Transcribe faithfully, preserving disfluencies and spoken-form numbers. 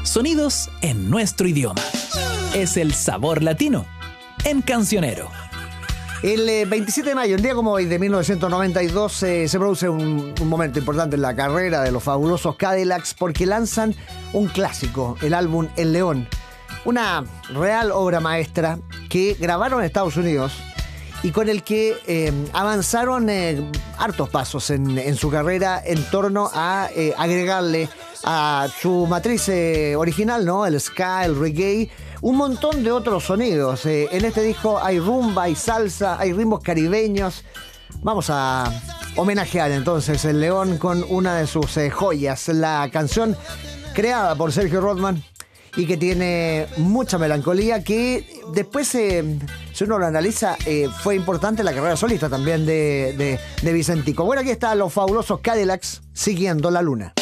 Sonidos en nuestro idioma. Es el sabor latino en Cancionero. El eh, veintisiete de mayo, un día como hoy de mil novecientos noventa y dos, eh, se produce un, un momento importante en la carrera de los fabulosos Cadillacs porque lanzan un clásico, el álbum El León. Una real obra maestra que grabaron en Estados Unidos y con el que eh, avanzaron eh, hartos pasos en, en su carrera en torno a eh, agregarle a su matriz eh, original, ¿no? El ska, el reggae, un montón de otros sonidos. Eh, en este disco hay rumba, hay salsa, hay ritmos caribeños. Vamos a homenajear entonces El León con una de sus eh, joyas, la canción creada por Sergio Rodman y que tiene mucha melancolía, que después, eh, si uno lo analiza, eh, fue importante la carrera solista también de, de, de Vicentico. Bueno, aquí están los fabulosos Cadillacs, Siguiendo la Luna.